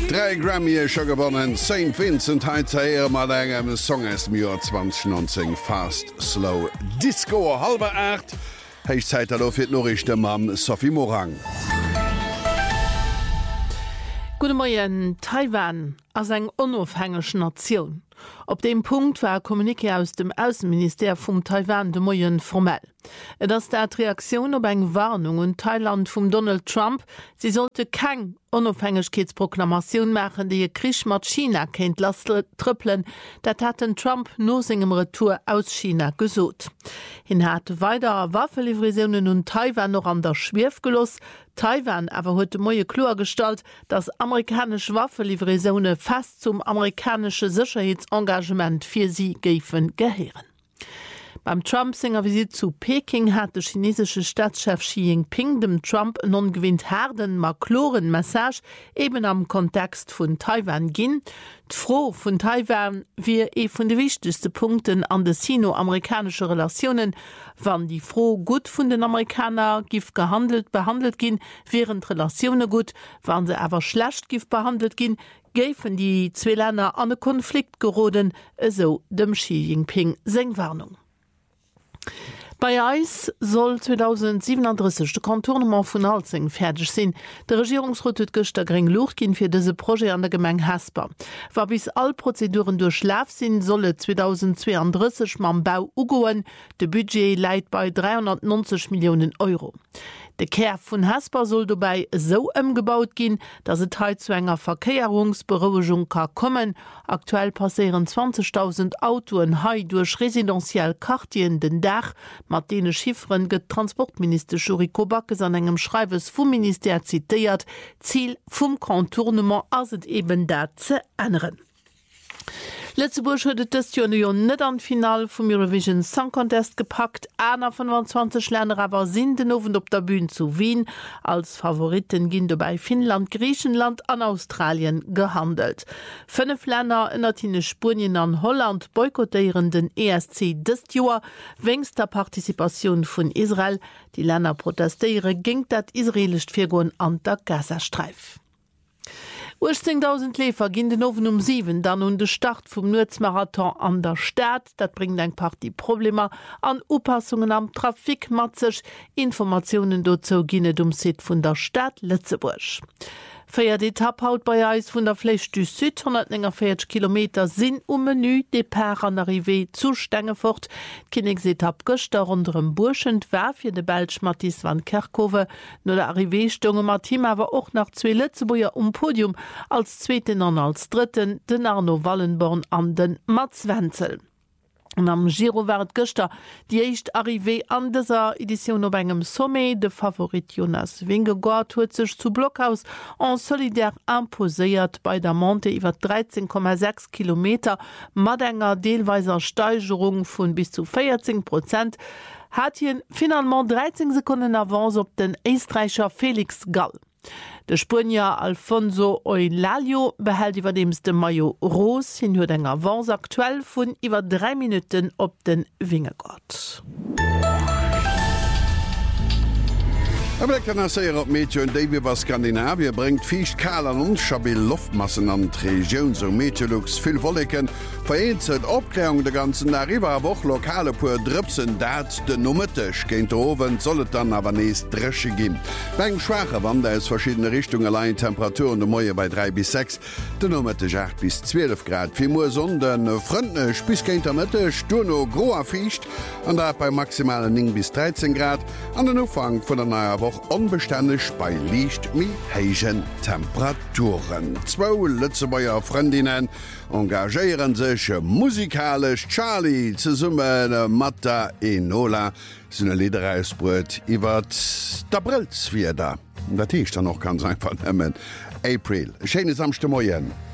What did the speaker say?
3 Grammy schon gewonnen. St. Vincent heizer mat engem Song aus dem Jahr 2019 Fast Slow Disco 7:30. Heich Zeit allo fir Norrichte mam Sophie Morang. Gute Morgen, Taiwan als eng onofhängeg Nation. Op dem Punkt war Kommuniké aus dem Außenminister vum Taiwan de Moien formell. Et ass dat Reaktion op eng Warnung und Thailand vum Donald Trump, sie sollte keng Onofhängegkeitsproklamationun machen, die Krisch mat China kennt lastle tripppeln, dat hat den Trump no segem Retour aus China gesot. Hin hat weiter Waffelivrationen und Taiwan noch an der Schwerf gelos. Taiwan awer huet de moie Klor stalt, dass amerikasch Waffelivrationune fast zum amerikanische Sicherheitsengagement fir sie géfen geheeren. Beim Trump-Singer Visit zu Peking hat der chinesische Staatschef Xi Jinping dem Trump en ongewinnt harden makloren Message eben am Kontext von Taiwan ginn. D'Fro von Taiwan wie von de wichtigste Punkten an de sino-amerikanische Relationen, wann die Fro gut vun den Amerikaner gif behandelt ginn, während Relationen gut, wann se aber schlecht gif behandelt ginn, géfen die zwei Länder an den Konflikt geroden, so dem Xi Jinping Sengwarnung. Bei Eis soll 2037 de Kontournement vun Alzing fertig sinn. De Regierungsrat huet gëster gering Luch ginn fir dese Projekt an der Gemeng Hasper. War bis all Prozeduren durchlaf sinn, solle 2032 mam Bau ugoen, de Budget leit bei 390 Millionen Euro. De Kerf vun Hasper soll dabei so ëmgebaut ginn, dat se teil zu enger Verkeierungsberouegung ka kommen. Aktuell passieren 20.000 Autoen hai durch residentiell Kartien den Dach, mat dee Schiffren get Transportminister Juriko Backes an engem Schreiwes vum Minister zitiert, Ziel vum Kontournement as et eben dat ze ändern. Letzteburg huet das Jahr net an Final vom Eurovision Song Contest gepackt. Einer von 20 Länder aber sind den Ofen op der Bühne zu Wien. Als Favoriten ginn dabei Finnland, Griechenland an Australien gehandelt. 5 Länder ënnertine Spurien an Holland boykottieren den ESC des Jahr wéngst der Partizipation von Israel. Die Länder protestiere ging dat israelisch Virgon an der Gazastreif. 18.000 Läfer ginn den Ofen 7, dann de Start vum Nutzmarathon an der Stadt. Dat bringt eng paar die Probleme an Upassungen am Trafik matzech. Informationen dazu ginnet Sit vun der Stadt Lützeburg. Feiert Etappe haut bei Eis vun der Flèche du Süd 140 Kilometer sinn Menü Depart an Arrivé zu Stengefort. Königsetappe gëster runm Burschend war fir de Belsch Matthias van Kerkhove no der Arrivé-Stunge Martin awer och nach 2 Lützeburger Podium als zweiten an als dritten den Arno Wallenborn an den Mats Wenzel. Und am Giro wart gëster die echt Arrivé an dieser Edition op engem Sommet de Favorit Jonas Vingegaard huet sech zu Blockhaus en solidär imposéiert bei der Monte iwwer 13,6 Kilometer mat enger deelweiser Steigerung vun bis zu 14%, hat hien finalement 13 Sekunden Avance op den Österreicher Felix Gall. De Spanier Alfonso Eulalio behält iwwer demste Mayo Ros hin huet eng Avance aktuell vun iwwer 3 Minuten op den Vingegaard. Amerikaniseier op Meteo und Davy war Skandinavie bringt ficht kal an unstabil Luftmassen an Region so Meteorlux viel Wolleken vereinzelt Obklärung der ganzen Arriva woch lokale pur Dripsen dat de Nummertisch géint Owen sollet dann aber nees dresche gin. Beim schwache Wander aus verschiedene Richtungen allein Temperaturen de Moie bei 3 bis 6, de Nummertisch 8 bis 12 Grad. Fi Mo sonden Frontne bis géinter Mitte Stuno groer ficht an dat bei maximalen 9 bis 13 Grad an den Ufang von der neuer Woche onbeständig bei liicht mi heigen Temperaturen. 2 Lützebauer Freundinnen engagéieren sech musikalisch Charlie ze summen Matta Enola sine Liederausbrot iwwer d'Aprilswieder. Dat hicht dann noch ganz einfach nemmen. April. Schöne samste Moien.